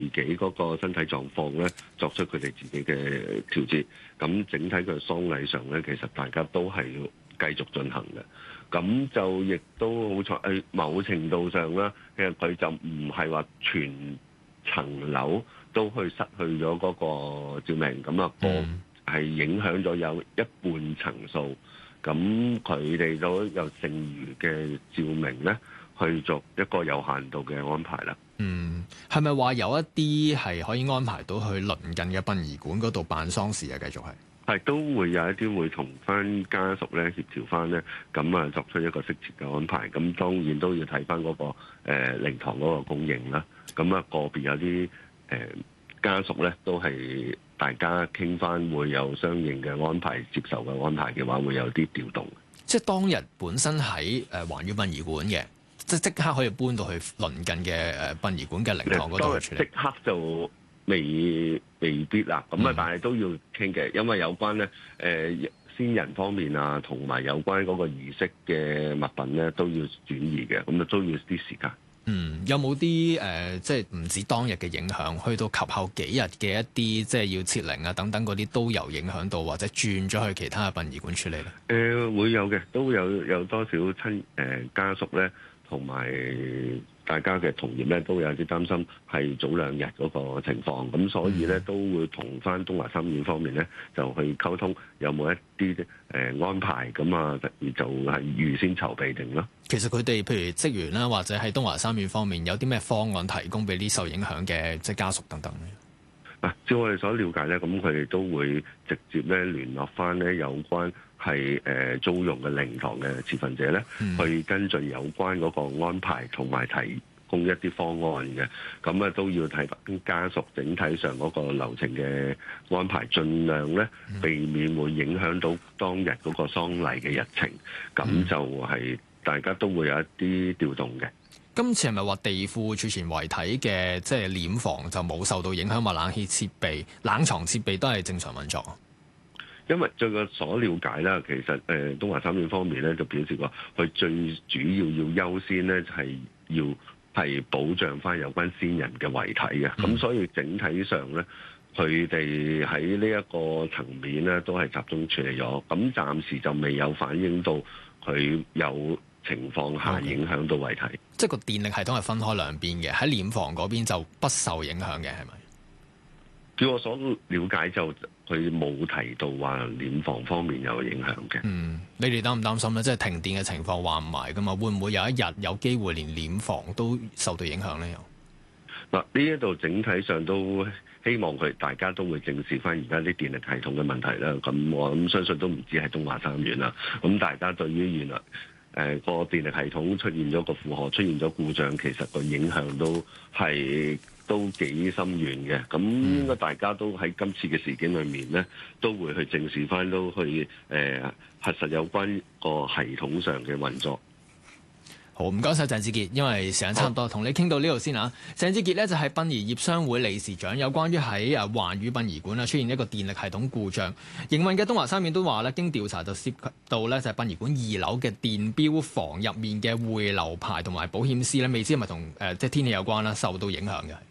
自己嗰個身體狀況咧，作出佢哋自己嘅調節。咁整體嘅喪禮上咧，其實大家都係要繼續進行嘅。咁就亦都好彩，某程度上啦，其實佢就唔係話全層樓都去失去咗嗰個照明，咁啊係影響咗有一半層數。咁佢哋都有剩餘嘅照明咧，去做一個有限度嘅安排啦。 係咪話有一啲係可以安排到去鄰近嘅殯儀館嗰度辦喪事啊？繼續係都會有一啲會同翻家屬咧協調翻咧，咁啊作出一個適切嘅安排。咁當然都要睇翻嗰個靈堂嗰個供應啦。咁啊個別有啲家屬咧都係大家傾翻會有相應嘅安排，接受嘅安排嘅話，會有啲調動。 即係當日本身喺環宇殯儀館嘅，即刻可以搬到去鄰近嘅殯儀館嘅靈堂嗰度處理。即刻就未必啦，咁但係都要傾嘅，因為有關咧先人方面啊，同埋有關嗰個儀式嘅物品咧都要轉移嘅，咁都要啲時間。 有冇啲即係唔止當日嘅影響，去到及後幾日嘅一啲即係要設靈啊等等嗰啲都有影響到，或者轉咗去其他嘅殯儀館處理咧？ 會有嘅，都有多少家屬咧，同埋大家嘅同業咧都有啲擔心係早2日嗰個情況，咁所以咧都會同翻東華三院方面咧就去溝通，有冇一啲安排，咁啊就係預先籌備定咯。 其實佢哋譬如職員啦，或者喺東華三院方面有啲咩方案提供俾啲受影響嘅即係家屬等等咧？ 照我哋所了解咧，咁佢哋都會直接咧聯絡翻咧有關係租用嘅靈堂嘅持份者咧，去跟進有關嗰個安排，同埋提供一啲方案嘅。咁都要睇翻家屬整體上嗰個流程嘅安排，盡量咧避免會影響到當日嗰個喪禮嘅日程。咁就係大家都會有一啲調動嘅。 今次係咪話地庫儲存遺體嘅即係殮房就冇受到影響，話冷氣設備、冷藏設備都係正常運作？ 因為據我所了解啦，其實東華三院方面咧就表示過，佢最主要優先咧就係要係保障翻有關先人嘅遺體嘅。咁所以整體上咧，佢哋喺呢一個層面咧都係集中處理咗。咁暫時就未有反映到佢有情況下影響到遺體。 即係個電力系統係分開兩邊嘅，喺殮房嗰邊就不受影響嘅，係咪？ 據我所了解就佢冇提到話殮房方面有影響嘅。 你哋擔唔擔心咧？即係停電嘅情況話唔埋噶嘛？會唔會有一日有機會連殮房都受到影響咧？又呢一度整體上都希望大家都會正視翻而家啲電力系統嘅問題啦。咁我諗相信都唔止係東華三院啦。咁大家對於原來個電力系統出現咗個負荷、出現咗故障，其實個影響都幾深遠嘅。咁應該大家都喺今次嘅事件裏面咧，都會去正視翻，都去核實有關個系統上嘅運作。 好，唔該晒鄭志傑，因為時間差唔多，同你傾到呢度先啊。鄭志傑咧就係殯儀業商會理事長，有關於喺環宇殯儀館出現一個電力系統故障，營運嘅東華三院都話咧，經調查就涉及到咧就係殯儀館2樓嘅電錶房入面嘅匯流排同埋保險絲咧，未知係咪同即係天氣有關啦，受到影響嘅。